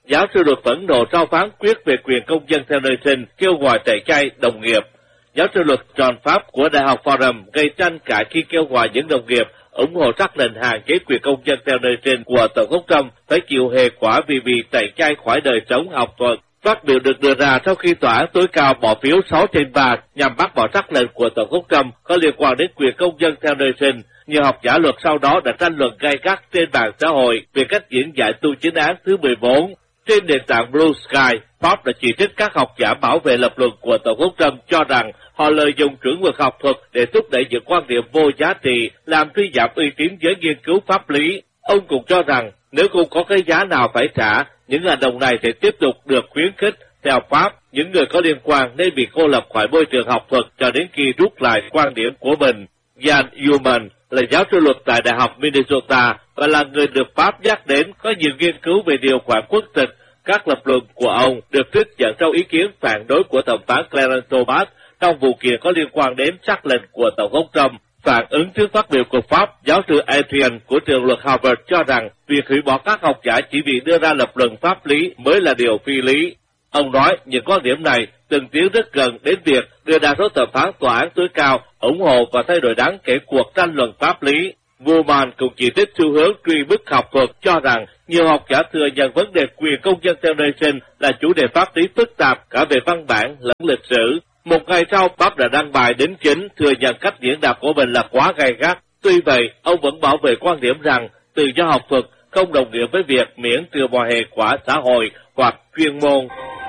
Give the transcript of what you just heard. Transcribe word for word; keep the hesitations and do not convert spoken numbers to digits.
Giáo sư Luật phẫn nộ sau phán quyết về quyền công dân theo nơi sinh, kêu gọi tẩy chay đồng nghiệp. Giáo sư Luật John Pháp của Đại học Fordham gây tranh cãi khi kêu gọi những đồng nghiệp ủng hộ sắc lệnh hạn chế quyền công dân theo nơi sinh của Tổng thống Trump phải chịu hệ quả vì bị tẩy chay khỏi đời sống học thuật. Phát biểu được đưa ra sau khi tòa án tối cao bỏ phiếu sáu trên ba nhằm bác bỏ sắc lệnh của Tổng thống Trump có liên quan đến quyền công dân theo nơi sinh. Nhiều học giả luật sau đó đã tranh luận gay gắt trên mạng xã hội về cách diễn giải tu chính án thứ mười bốn. Trên nền tảng Blue Sky, Pháp đã chỉ trích các học giả bảo vệ lập luận của Tổng thống Trump cho rằng họ lợi dụng chuẩn mực học thuật để thúc đẩy những quan điểm vô giá trị, làm suy giảm uy tín giới nghiên cứu pháp lý. Ông cũng cho rằng nếu không có cái giá nào phải trả, những hành động này sẽ tiếp tục được khuyến khích. Theo Pháp, những người có liên quan nên bị cô lập khỏi môi trường học thuật cho đến khi rút lại quan điểm của mình. Jan Ullman là giáo sư luật tại Đại học Minnesota và là người được Pháp nhắc đến có nhiều nghiên cứu về điều khoản quốc tịch. Các lập luận của ông được trích dẫn trong ý kiến phản đối của thẩm phán Clarence Thomas trong vụ kiện có liên quan đến sắc lệnh của Tổng thống Trump. Phản ứng trước phát biểu của Pháp, giáo sư Adrian của trường luật Harvard cho rằng việc hủy bỏ các học giả chỉ vì đưa ra lập luận pháp lý mới là điều phi lý. Ông nói những quan điểm này từng tiến rất gần đến việc đưa đa số thẩm phán tòa án tối cao ủng hộ và thay đổi đáng kể cuộc tranh luận pháp lý. Woolman cũng chỉ trích xu hướng truy bức học thuật, cho rằng nhiều học giả thừa nhận vấn đề quyền công dân theo nơi sinh là chủ đề pháp lý phức tạp cả về văn bản lẫn lịch sử. Một ngày sau, Pháp đã đăng bài đính chính thừa nhận cách diễn đạt của mình là quá gay gắt. Tuy vậy, ông vẫn bảo vệ quan điểm rằng tự do học thuật không đồng nghĩa với việc miễn trừ mọi hệ quả xã hội hoặc chuyên môn.